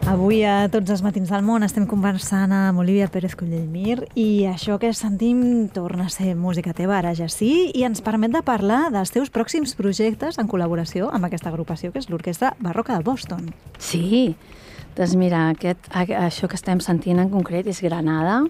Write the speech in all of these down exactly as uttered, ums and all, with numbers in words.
Avui a Tots els matins del món estem conversant amb Olivia Pérez Collellmir i això que sentim torna a ser música teva, ara ja sí, i ens permet de parlar dels teus pròxims projectes en col·laboració amb aquesta agrupació que és l'Orquestra Barroca de Boston. Sí, doncs mira, aquest, això que estem sentint en concret és Granada,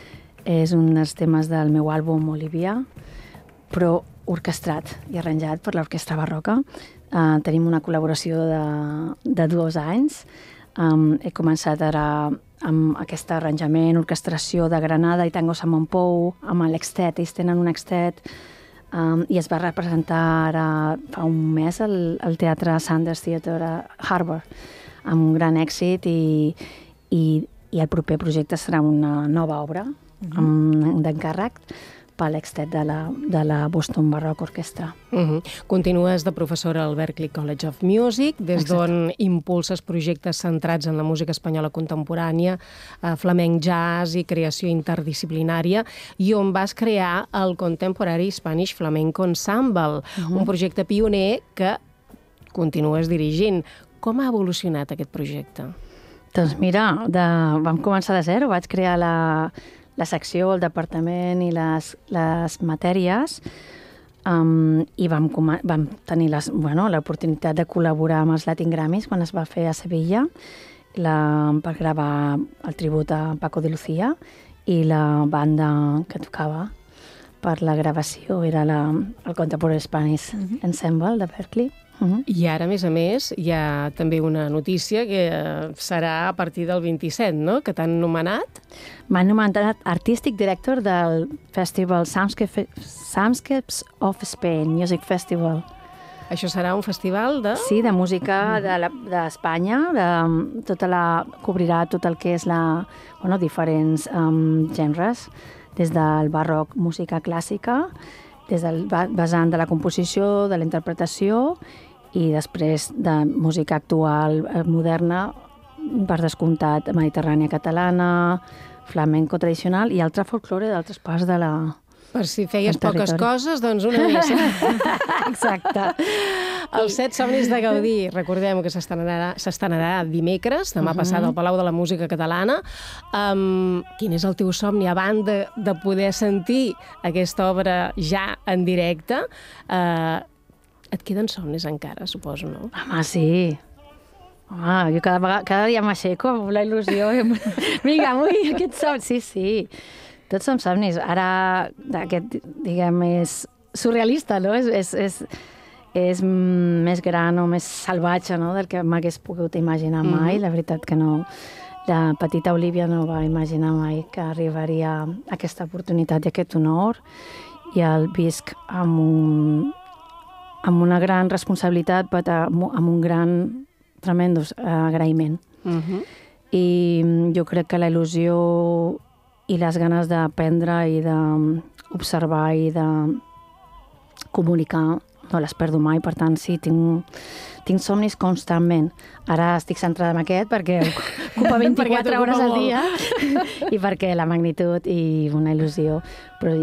és un dels temes del meu àlbum Olivia, però orquestrat i arranjat per l'Orquestra Barroca. Uh, tenim una col·laboració de, de dos anys. Um, he començat ara amb aquest arranjament, orquestració de Granada i Tango Samon Pou, amb l'Extet, ells tenen un Extet, um, i es va representar ara fa un mes al, al Teatre Sanders Theatre a Harvard, amb un gran èxit, i, i, i el proper projecte serà una nova obra, uh-huh. amb d'encàrrec, per l'Extet de la, de la Boston Baroque Orchestra. Uh-huh. Continues de professora al Berklee College of Music, des d'on impulses projectes centrats en la música espanyola contemporània, eh, flamenc jazz i creació interdisciplinària, i on vas crear el Contemporary Spanish Flamenco Ensemble, uh-huh. un projecte pioner que continues dirigint. Com ha evolucionat aquest projecte? Doncs mira, de, vam començar de zero, vaig crear la... la secció, el departament i les, les matèries, um, i vam, vam tenir les, bueno, l'oportunitat de col·laborar amb els Latin Grammys quan es va fer a Sevilla, la, per gravar el tribut a Paco de Lucía, i la banda que tocava per la gravació era la, el Contemporary Spanish uh-huh. Ensemble de Berklee. Uh-huh. I ara, a més a més, hi ha també una notícia que serà a partir del vint-i-set, no?, que t'han nomenat. M'han nomenat Artistic Director del Festival Soundscape, Soundscapes of Spain Music Festival. Això serà un festival de... Sí, de música d'Espanya, de, de tota la, cobrirà tot el que és la, bueno, diferents um, gèneres, des del barroc, música clàssica, des del vessant de la composició, de la interpretació, i després de música actual, moderna, per descomptat, mediterrània catalana, flamenco tradicional i altre folklore d'altres parts de la... Per si feies poques coses, doncs una més. Exacte. Els Set somnis de Gaudí, recordem que s'estrenarà dimecres, demà uh-huh. passat al Palau de la Música Catalana. Um, quin és el teu somni abans de, de poder sentir aquesta obra ja en directe? Uh, et queden somnis encara, suposo, no? Home, sí. Home, jo cada, vegada, cada dia m'aixeco amb la il·lusió. Vinga, avui aquest somni. Sí, sí. Tots som somnis. Ara, aquest, diguem, és surrealista, no? És, és, és, és més gran o més salvatge, no?, del que m'hagués pogut imaginar mai. Mm-hmm. La veritat que no. La petita Olivia no va imaginar mai que arribaria aquesta oportunitat i aquest honor, i el visc amb, un, amb una gran responsabilitat, però amb un gran, tremendós agraïment. Mm-hmm. I jo crec que la il·lusió i les ganes d'aprendre i d'observar i de comunicar no les perdo mai, per tant, sí, tinc, tinc somnis constantment. Ara estic centrada en aquest perquè ocupa vint-i-quatre hores al dia i perquè la magnitud i una il·lusió, però